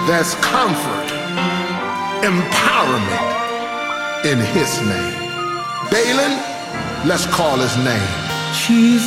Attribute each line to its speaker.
Speaker 1: There's comfort, empowerment in his name. Balin, let's call his name.